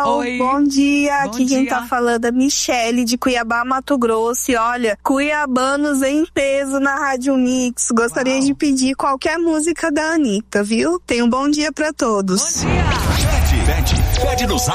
Oi. Bom dia, aqui quem dia. tá falando é Michele de Cuiabá, Mato Grosso. E olha, cuiabanos em peso na Rádio Mix. Gostaria de pedir qualquer música da Anitta, viu? Tenha um bom dia pra todos. Bom dia. Pede no zap.